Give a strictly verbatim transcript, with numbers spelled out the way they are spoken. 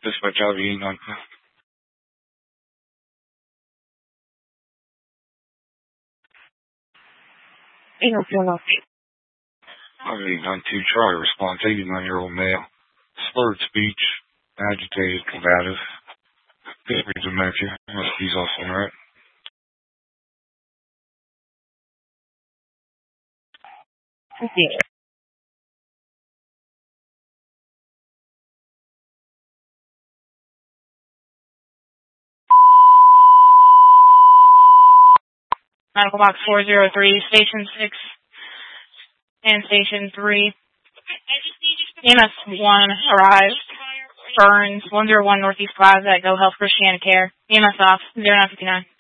Dispatch out of eight nine two. eight nine two, Charlie response, eighty-nine-year-old male. Slurred speech, agitated, combative. Good reason, Matthew. He's also alright. Yeah. Medical box four zero three, station six and station three. E M S one arrived. Burns, one zero one Northeast Plaza at Go Health Christiana Care. E M S off, zero nine five nine.